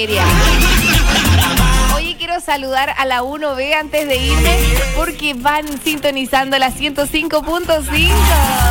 Oye, quiero saludar a la 1B antes de irme porque van sintonizando la 105.5.